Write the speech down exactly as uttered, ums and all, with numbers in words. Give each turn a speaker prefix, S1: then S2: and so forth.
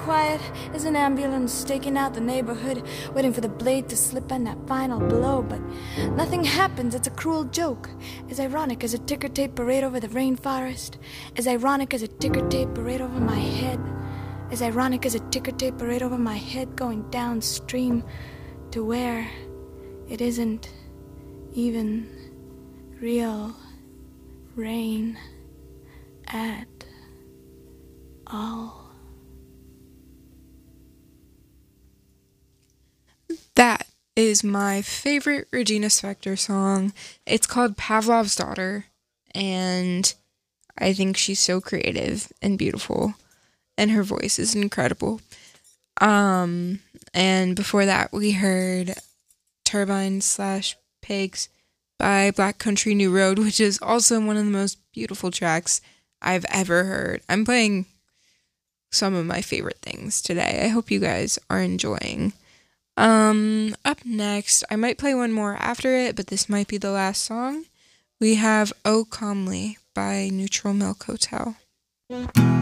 S1: quiet as an ambulance staking out the neighborhood, waiting for the blade to slip on that final blow. But nothing happens, it's a cruel joke, as ironic as a ticker tape parade over the rainforest, as ironic as a ticker tape parade over my head, as ironic as a ticker tape parade over my head, going downstream to where it isn't even real rain at all.
S2: That is my favorite Regina Spektor song. It's called Pavlov's Daughter, and I think she's so creative and beautiful, and her voice is incredible. Um, and before that, we heard Turbine slash Pigs by Black Country New Road, which is also one of the most beautiful tracks I've ever heard. I'm playing some of my favorite things today. I hope you guys are enjoying. Um, up next, I might play one more after it, but this might be the last song. We have Oh Calmly by Neutral Milk Hotel.